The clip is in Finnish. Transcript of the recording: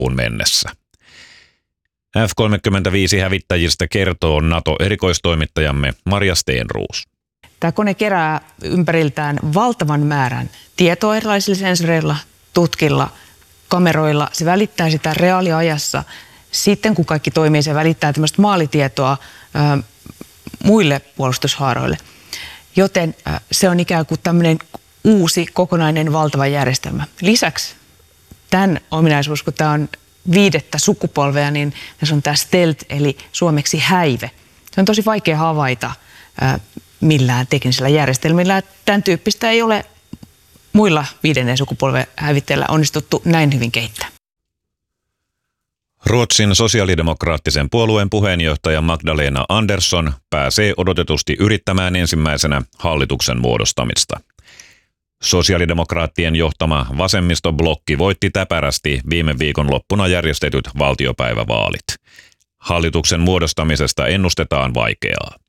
loppuun mennessä. F-35-hävittäjistä kertoo NATO-erikoistoimittajamme Marja Stenroos. Tämä kone kerää ympäriltään valtavan määrän tietoa erilaisilla sensoreilla, tutkilla, kameroilla. Se välittää sitä reaaliajassa. Sitten kun kaikki toimii, se välittää tämmöistä maalitietoa muille puolustushaaroille. Joten se on ikään kuin tämmöinen uusi kokonainen valtava järjestelmä. Lisäksi tämän ominaisuus, kun tämä on 5. sukupolvea, niin tässä on tämä stealth, eli suomeksi häive. Se on tosi vaikea havaita millään teknisellä järjestelmillä. Tämän tyyppistä ei ole muilla 5. sukupolven hävittäjillä onnistuttu näin hyvin kehittää. Ruotsin sosiaalidemokraattisen puolueen puheenjohtaja Magdalena Andersson pääsee odotetusti yrittämään ensimmäisenä hallituksen muodostamista. Sosiaalidemokraattien johtama vasemmistoblokki voitti täpärästi viime viikon loppuna järjestetyt valtiopäivävaalit. Hallituksen muodostamisesta ennustetaan vaikeaa.